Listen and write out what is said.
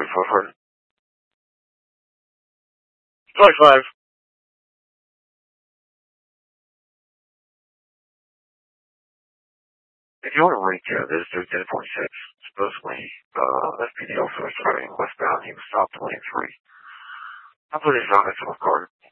25. 25. If you want to recap this, there's 10.6. Supposedly, FPD also was driving westbound. He was stopped in lane 3. I put his on his card.